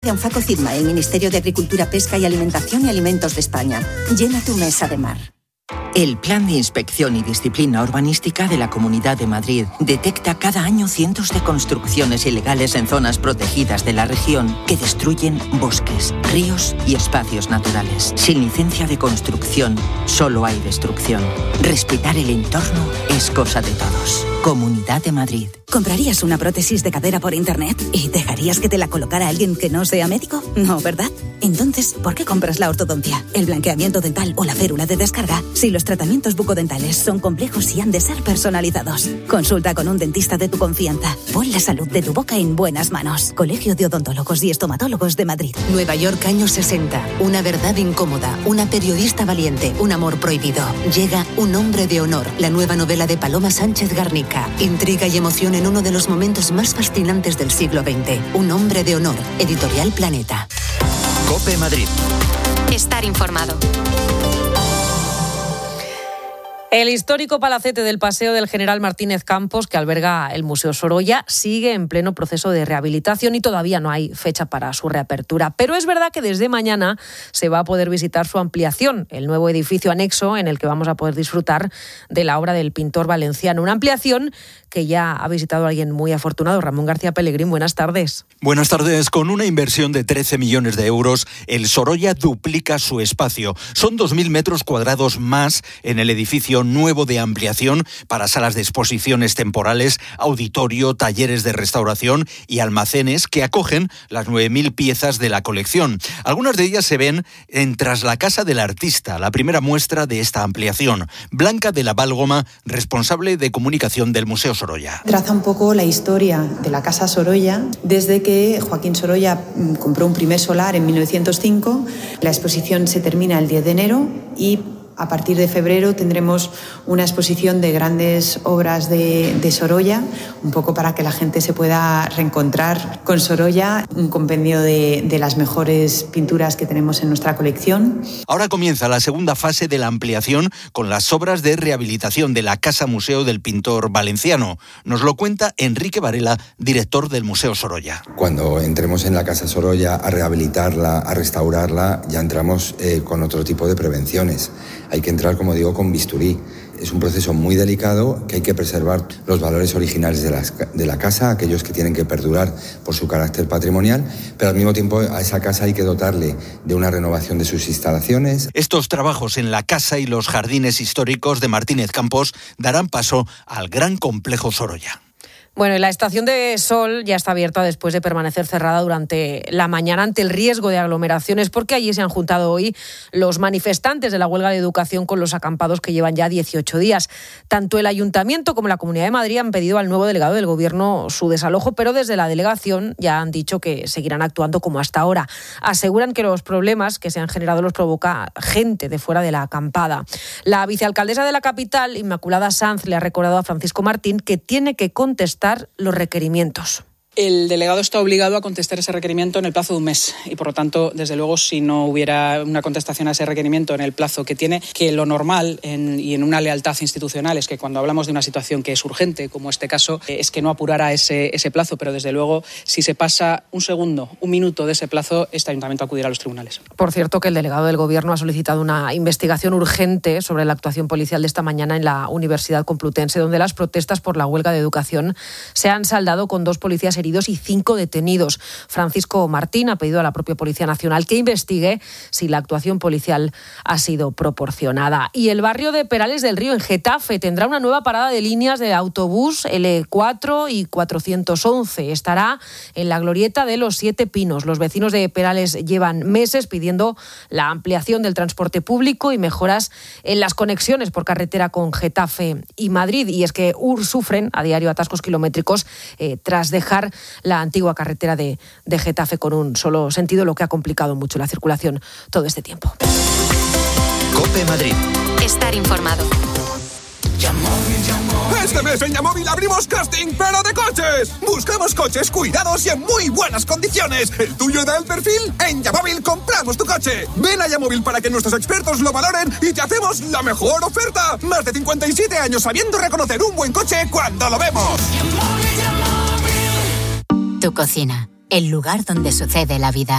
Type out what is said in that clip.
Anfaco CIDMA, el Ministerio de Agricultura, Pesca y Alimentación y Alimentos de España. Llena tu mesa de mar. El Plan de Inspección y Disciplina Urbanística de la Comunidad de Madrid detecta cada año cientos de construcciones ilegales en zonas protegidas de la región que destruyen bosques, ríos y espacios naturales. Sin licencia de construcción, solo hay destrucción. Respetar el entorno es cosa de todos. Comunidad de Madrid. ¿Comprarías una prótesis de cadera por internet y dejarías que te la colocara alguien que no sea médico? No, ¿verdad? Entonces, ¿por qué compras la ortodoncia, el blanqueamiento dental o la férula de descarga si los tratamientos bucodentales son complejos y han de ser personalizados? Consulta con un dentista de tu confianza. Pon la salud de tu boca en buenas manos. Colegio de Odontólogos y Estomatólogos de Madrid. Nueva York, años 60. Una verdad incómoda. Una periodista valiente. Un amor prohibido. Llega Un hombre de honor. La nueva novela de Paloma Sánchez Garnica. Intriga y emoción en uno de los momentos más fascinantes del siglo XX. Un hombre de honor. Editorial Planeta. COPE Madrid. Estar informado. El histórico palacete del Paseo del General Martínez Campos, que alberga el Museo Sorolla, sigue en pleno proceso de rehabilitación y todavía no hay fecha para su reapertura. Pero es verdad que desde mañana se va a poder visitar su ampliación, el nuevo edificio anexo en el que vamos a poder disfrutar de la obra del pintor valenciano. Una ampliación que ya ha visitado alguien muy afortunado, Ramón García Pellegrín. Buenas tardes. Buenas tardes. Con una inversión de 13 millones de euros, el Sorolla duplica su espacio. Son 2.000 metros cuadrados más en el edificio nuevo de ampliación para salas de exposiciones temporales, auditorio, talleres de restauración y almacenes que acogen las 9.000 piezas de la colección. Algunas de ellas se ven en Tras la Casa del Artista, la primera muestra de esta ampliación. Blanca de la Válgoma, responsable de comunicación del Museo Sorolla. Traza un poco la historia de la Casa Sorolla desde que Joaquín Sorolla compró un primer solar en 1905. La exposición se termina el 10 de enero y a partir de febrero tendremos una exposición de grandes obras de Sorolla, un poco para que la gente se pueda reencontrar con Sorolla, un compendio de las mejores pinturas que tenemos en nuestra colección. Ahora comienza la segunda fase de la ampliación con las obras de rehabilitación de la Casa Museo del pintor valenciano. Nos lo cuenta Enrique Varela, director del Museo Sorolla. Cuando entremos en la Casa Sorolla a rehabilitarla, a restaurarla, ya entramos con otro tipo de prevenciones. Hay que entrar, como digo, con bisturí. Es un proceso muy delicado que hay que preservar los valores originales de la casa, aquellos que tienen que perdurar por su carácter patrimonial, pero al mismo tiempo a esa casa hay que dotarle de una renovación de sus instalaciones. Estos trabajos en la casa y los jardines históricos de Martínez Campos darán paso al gran complejo Sorolla. Bueno, y la estación de Sol ya está abierta después de permanecer cerrada durante la mañana ante el riesgo de aglomeraciones, porque allí se han juntado hoy los manifestantes de la huelga de educación con los acampados que llevan ya 18 días. Tanto el Ayuntamiento como la Comunidad de Madrid han pedido al nuevo delegado del Gobierno su desalojo, pero desde la delegación ya han dicho que seguirán actuando como hasta ahora. Aseguran que los problemas que se han generado los provoca gente de fuera de la acampada. La vicealcaldesa de la capital, Inmaculada Sanz, le ha recordado a Francisco Martín que tiene que contestar los requerimientos. El delegado está obligado a contestar ese requerimiento en el plazo de un mes y, por lo tanto, desde luego, si no hubiera una contestación a ese requerimiento en el plazo que tiene, que lo normal y en una lealtad institucional es que cuando hablamos de una situación que es urgente, como este caso, es que no apurara ese plazo, pero desde luego, si se pasa un segundo, un minuto de ese plazo, este ayuntamiento acudirá a los tribunales. Por cierto, que el delegado del Gobierno ha solicitado una investigación urgente sobre la actuación policial de esta mañana en la Universidad Complutense, donde las protestas por la huelga de educación se han saldado con 2 policías heridos y 5 detenidos. Francisco Martín ha pedido a la propia Policía Nacional que investigue si la actuación policial ha sido proporcionada. Y el barrio de Perales del Río, en Getafe, tendrá una nueva parada de líneas de autobús L4 y 411. Estará en la glorieta de los 7 Pinos. Los vecinos de Perales llevan meses pidiendo la ampliación del transporte público y mejoras en las conexiones por carretera con Getafe y Madrid. Y es que sufren a diario atascos kilométricos tras dejar la antigua carretera de Getafe con un solo sentido, lo que ha complicado mucho la circulación todo este tiempo. COPE Madrid. Estar informado. Este mes en Yamóvil abrimos casting, pero de coches. Buscamos coches cuidados y en muy buenas condiciones. ¿El tuyo da el perfil? En Yamóvil compramos tu coche. Ven a Yamóvil para que nuestros expertos lo valoren y te hacemos la mejor oferta. Más de 57 años sabiendo reconocer un buen coche cuando lo vemos. Tu cocina, el lugar donde sucede la vida.